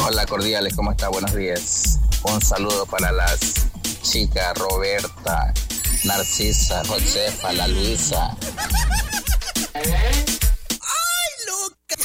Hola cordiales, ¿cómo está? Buenos días. Un saludo para las chicas Roberta, Narcisa, Josefa, la Luisa.